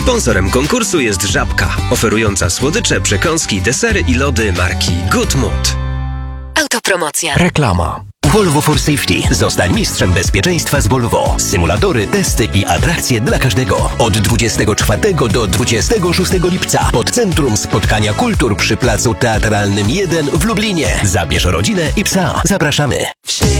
Sponsorem konkursu jest Żabka, oferująca słodycze, przekąski, desery i lody marki Good Mood. Autopromocja. Reklama. Volvo for Safety. Zostań mistrzem bezpieczeństwa z Volvo. Symulatory, testy i atrakcje dla każdego. Od 24 do 26 lipca pod Centrum Spotkania Kultur przy Placu Teatralnym 1 w Lublinie. Zabierz rodzinę i psa. Zapraszamy.